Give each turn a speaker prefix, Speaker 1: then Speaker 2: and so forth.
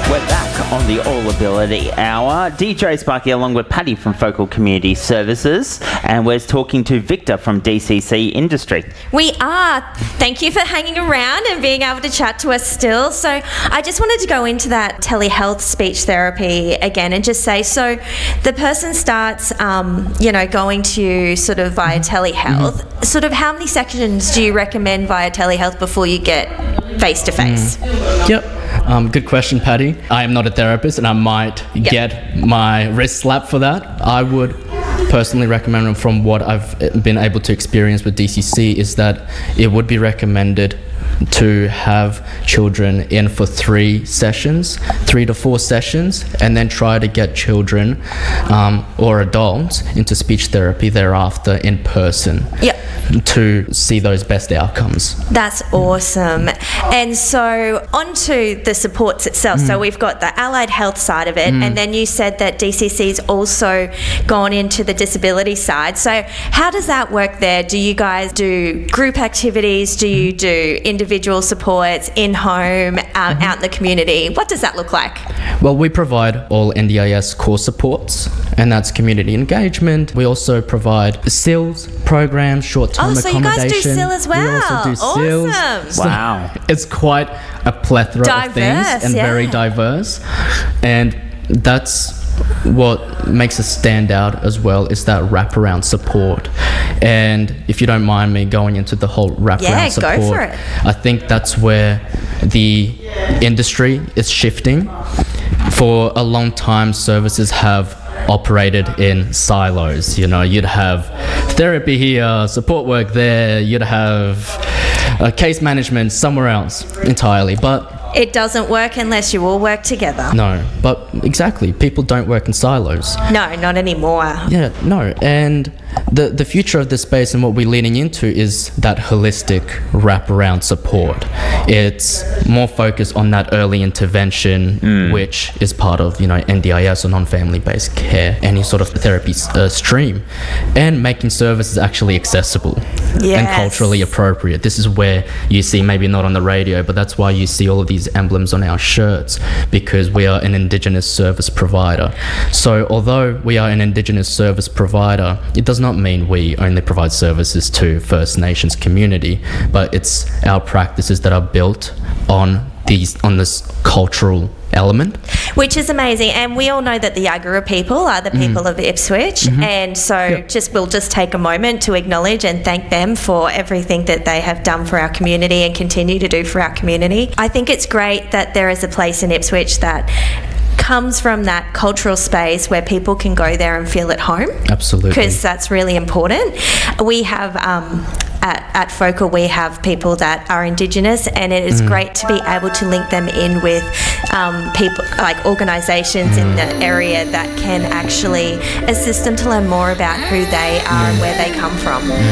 Speaker 1: We're back on the All Ability Hour. DJ Sparky along with Paddy from Focal Community Services, and we're talking to Victor from DCC Industry.
Speaker 2: We are. Thank you for hanging around and being able to chat to us still. So I just wanted to go into that telehealth speech therapy again and just say, so the person starts, going to sort of via telehealth. Sort of how many sessions do you recommend via telehealth before you get face-to-face?
Speaker 3: Yep. Good question, Paddy. I am not a therapist and I might get my wrist slapped for that. I would personally recommend, from what I've been able to experience with DCC, is that it would be recommended to have children in for 3 to 4 sessions, and then try to get children or adults into speech therapy thereafter in person. To see those best outcomes.
Speaker 2: That's awesome. And so onto the supports itself. So we've got the allied health side of it, and then you said that DCC's also gone into the disability side. So how does that work there? Do you guys do group activities? Do you do individual supports in-home, out in the community? What does that look like?
Speaker 3: Well, we provide all NDIS core supports, and that's community engagement. We also provide SILS programs, short-term accommodation.
Speaker 2: So you guys do SIL as well.
Speaker 3: We also do SILs.
Speaker 2: Awesome.
Speaker 3: So
Speaker 1: wow.
Speaker 3: It's quite a plethora of things and very diverse. And that's what makes us stand out as well, is that wraparound support. And if you don't mind me going into the whole wraparound support,
Speaker 2: go for it.
Speaker 3: I think that's where the industry is shifting. For a long time, services have operated in silos. You'd have therapy here, support work there, you'd have case management somewhere else entirely, but
Speaker 2: it doesn't work unless you all work together.
Speaker 3: No, but exactly, people don't work in silos.
Speaker 2: No, not anymore.
Speaker 3: Yeah, no, and the future of this space and what we're leaning into is that holistic wraparound support. It's more focused on that early intervention, which is part of, NDIS or non-family based care, any sort of therapy stream, and making services actually accessible and culturally appropriate. This is where you see, maybe not on the radio, but that's why you see all of these emblems on our shirts, because we are an Indigenous service provider. So although we are an Indigenous service provider, it does not mean we only provide services to First Nations community, but it's our practices that are built on this cultural element.
Speaker 2: Which is amazing. And we all know that the Yagara people are the people of Ipswich. And so we'll just take a moment to acknowledge and thank them for everything that they have done for our community and continue to do for our community. I think it's great that there is a place in Ipswich that comes from that cultural space where people can go there and feel at home.
Speaker 3: Absolutely. Because
Speaker 2: that's really important. We have at Focal, we have people that are Indigenous, and it is great to be able to link them in with people, like organisations in the area that can actually assist them to learn more about who they are and where they come from.